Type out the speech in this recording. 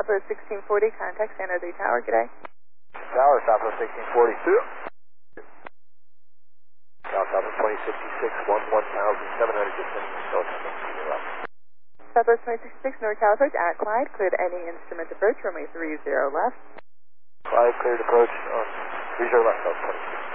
Southwest 1640, contact San Jose Tower, good day. Tower, Southwest 1642. Southwest 2066, 11,700, descending North. Southwest 2066, NorCal approach at Clyde, cleared any instrument approach, runway 30 left. Clyde, cleared approach on 30 left, South 26.